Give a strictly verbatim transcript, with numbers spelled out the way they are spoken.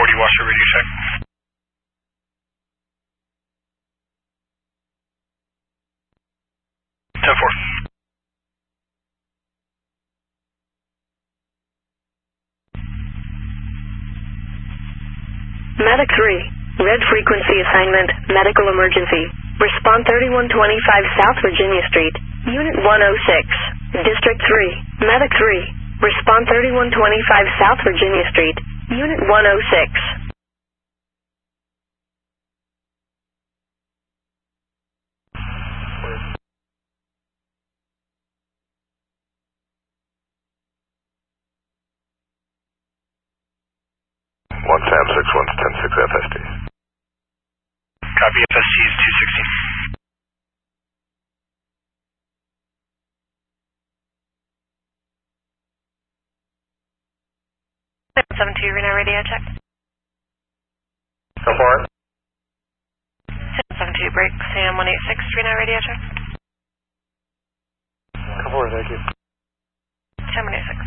forty, watch the radio check. ten four. Medic three, red frequency assignment, medical emergency. Respond thirty-one twenty-five South Virginia Street, Unit one oh six. District three, Medic three, respond thirty-one twenty-five South Virginia Street, Unit one oh six. one Sam six one ten six F S T. Copy, F S T is two sixteen. seven two, Reno radio check. Go for it. seven two, break, Sam one eight six, Reno radio check. Go for it, thank you. Sam one eight six.